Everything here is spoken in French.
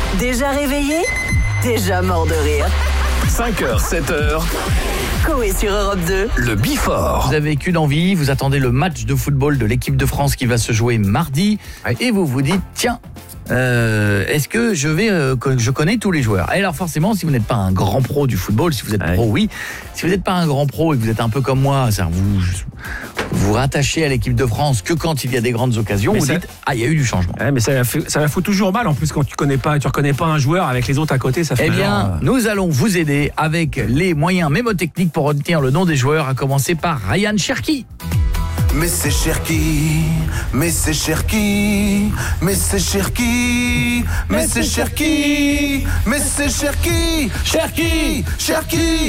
Déjà réveillé? Déjà mort de rire. 5h, 7h, Coé sur Europe 2. le Before. Vous avez qu'une envie, vous attendez le match de football de l'équipe de France qui va se jouer mardi et vous vous dites tiens, est-ce que je connais tous les joueurs? Et alors forcément, si vous n'êtes pas un grand pro du football, si vous êtes pro, oui. Si vous n'êtes pas un grand pro et que vous êtes un peu comme moi, vous rattachez à l'équipe de France que quand il y a des grandes occasions, vous dites il y a eu du changement. Ouais, mais ça la fout toujours mal en plus quand tu reconnais pas un joueur avec les autres à côté, ça fait Eh bien, nous allons vous aider avec les moyens mémotechniques pour retenir le nom des joueurs, à commencer par Ryan Cherki. Mais c'est Cherki, mais c'est Cherki, mais c'est Cherki, mais c'est Cherki, mais c'est Cherki, Cherki, Cherki.